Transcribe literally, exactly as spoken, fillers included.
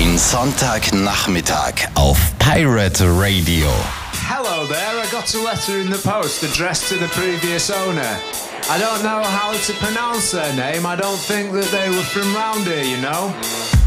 Ein Sonntagnachmittag auf Pirate Radio. Hello there, I got a letter in the post addressed to the previous owner. I don't know how to pronounce their name, I don't think that they were from round here, you know.